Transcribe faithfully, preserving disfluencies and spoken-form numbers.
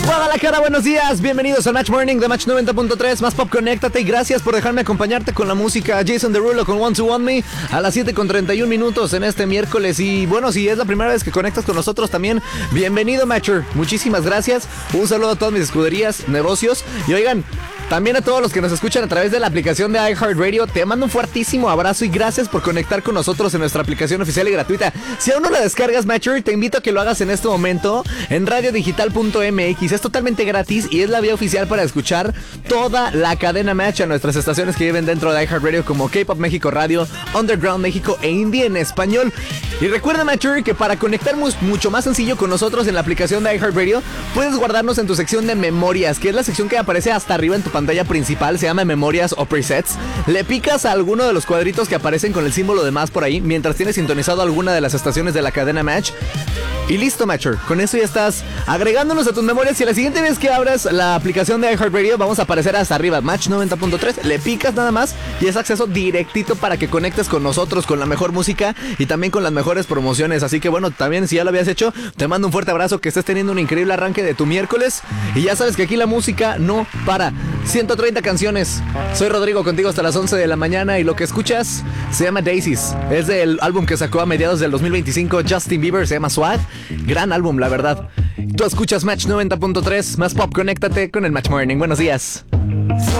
Guadalajara, buenos días, bienvenidos al Match Morning de Match noventa punto tres, Más Pop, conéctate y gracias por dejarme acompañarte con la música. Jason Derulo con Want to Want Me a las siete con treinta y un minutos en este miércoles. Y bueno, si es la primera vez que conectas con nosotros también, bienvenido Matcher, muchísimas gracias. Un saludo a todas mis escuderías, negocios y oigan, también a todos los que nos escuchan a través de la aplicación de iHeartRadio, te mando un fuertísimo abrazo y gracias por conectar con nosotros en nuestra aplicación oficial y gratuita. Si aún no la descargas, Matcher, te invito a que lo hagas en este momento en radio digital punto m x. Es totalmente gratis y es la vía oficial para escuchar toda la cadena Match a nuestras estaciones que viven dentro de iHeartRadio como K-Pop México Radio, Underground México e Indie en español. Y recuerda, Matcher, que para conectar mucho más sencillo con nosotros en la aplicación de iHeartRadio, puedes guardarnos en tu sección de memorias, que es la sección que aparece hasta arriba en tu pantalla principal, se llama memorias o presets. Le picas a alguno de los cuadritos que aparecen con el símbolo de más por ahí mientras tienes sintonizado alguna de las estaciones de la cadena Match. Y listo, Matcher, con eso ya estás agregándonos a tus memorias y la siguiente vez que abras la aplicación de iHeartRadio vamos a aparecer hasta arriba, Match noventa punto tres, le picas nada más y es acceso directito para que conectes con nosotros, con la mejor música y también con las mejores promociones. Así que bueno, también si ya lo habías hecho, te mando un fuerte abrazo, que estés teniendo un increíble arranque de tu miércoles y ya sabes que aquí la música no para. ciento treinta canciones, soy Rodrigo contigo hasta las once de la mañana y lo que escuchas se llama Daisies, es del álbum que sacó a mediados del dos mil veinticinco Justin Bieber, se llama Swag, gran álbum la verdad. Tú escuchas Match noventa punto tres, Más Pop, conéctate con el Match Morning, buenos días.